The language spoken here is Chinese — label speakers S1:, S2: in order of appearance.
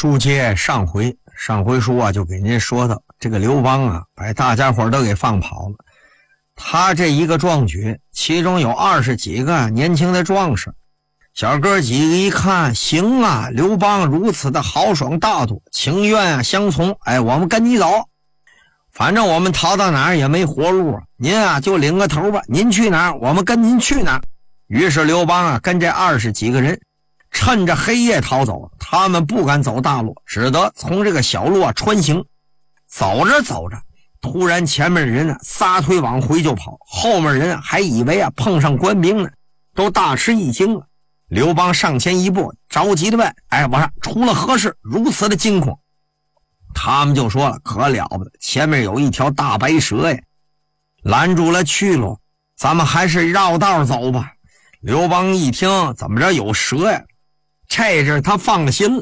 S1: 书接上回书啊，就给您说到这个刘邦啊，把大家伙都给放跑了。他这一个壮举，其中有20几个年轻的壮士，小哥几个一看，行啊，刘邦如此的豪爽大度，情愿啊相从，我们跟你走，反正我们逃到哪儿也没活路啊，您啊就领个头吧，您去哪儿我们跟您去哪儿。于是刘邦啊跟这20几个人趁着黑夜逃走，他们不敢走大路，只得从这个小路啊穿行。走着走着，突然前面的人啊撒腿往回就跑，后面人还以为啊碰上官兵呢，都大吃一惊了。刘邦上前一步，着急的问：我说出了何事，如此的惊恐？他们就说了：可了不得，前面有一条大白蛇呀，拦住了去路，咱们还是绕道走吧。刘邦一听，怎么着有蛇呀？这阵他放心了。